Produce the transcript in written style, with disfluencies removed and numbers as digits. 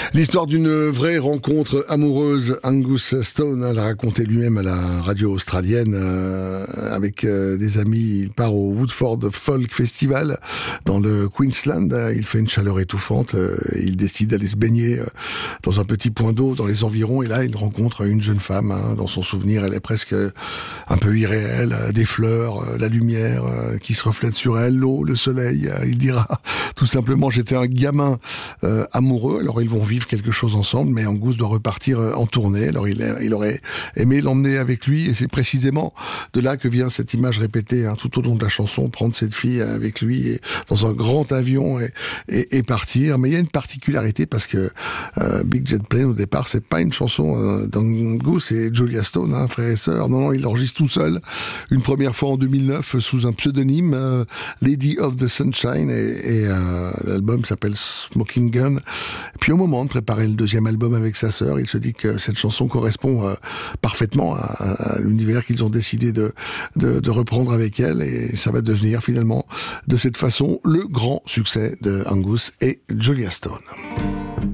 L'histoire d'une vraie rencontre amoureuse. Angus Stone l'a raconté lui-même à la radio australienne avec des amis. Il part au Woodford Folk Festival dans le Queensland. Il fait une chaleur étouffante. Il décide d'aller se baigner dans un petit point d'eau dans les environs. Et là, il rencontre une jeune femme. Dans son souvenir, elle est presque un peu irréelle. Des fleurs, la lumière qui se reflète sur elle, l'eau, le soleil. Il dira tout simplement, j'étais un gamin amoureux. Alors ils vont vivre quelque chose ensemble, mais Angus doit repartir en tournée. Alors il aurait aimé l'emmener avec lui, et c'est précisément de là que vient cette image répétée tout au long de la chanson, prendre cette fille avec lui et, dans un grand avion et partir. Mais il y a une particularité, parce que Big Jet Plane au départ, c'est pas une chanson d'Angus et Julia Stone, frère et sœur. Non, il l'enregistre tout seul une première fois en 2009 sous un pseudonyme, Lady of the Sunshine, et l'album s'appelle Smoking Gun. Et puis au moment de préparer le deuxième album avec sa sœur, il se dit que cette chanson correspond parfaitement à l'univers qu'ils ont décidé de reprendre avec elle, et ça va devenir finalement de cette façon le grand succès de Angus et Julia Stone.